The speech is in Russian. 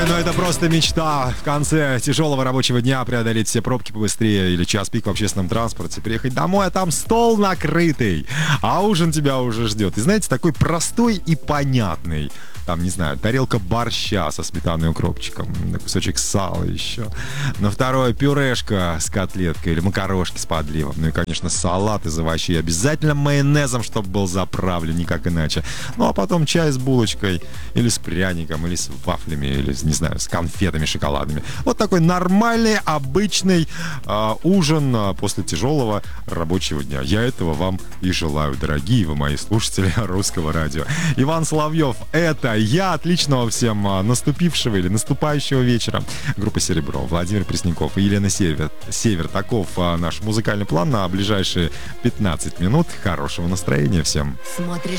ну это просто мечта в конце тяжелого рабочего дня преодолеть все пробки побыстрее или час пик в общественном транспорте, приехать домой, а там стол накрытый, а ужин тебя уже ждет. И знаете, такой простой и понятный. Там, не знаю, тарелка борща со сметаной и укропчиком, кусочек сала еще. На второе пюрешка с котлеткой или макарошки с подливом. Ну и, конечно, салат из овощей. Обязательно майонезом, чтобы был заправлен, никак иначе. Ну а потом чай с булочкой или с пряником, или с вафлями, или, не знаю, с конфетами шоколадными. Вот такой нормальный, обычный ужин после тяжелого рабочего дня. Я этого вам и желаю, дорогие вы мои слушатели Русского радио. Иван Соловьев, это я. Отличного всем наступившего или наступающего вечера. Группа «Серебро», Владимир Пресняков и Елена Север. Таков наш музыкальный план на ближайшие 15 минут. Хорошего настроения всем. Смотришь